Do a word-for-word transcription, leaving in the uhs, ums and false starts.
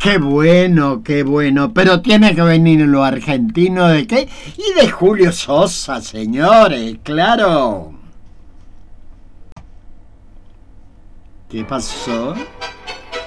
Qué bueno, qué bueno. Pero tiene que venir lo argentino de qué? Y de Julio Sosa, señores, claro. ¿Qué pasó?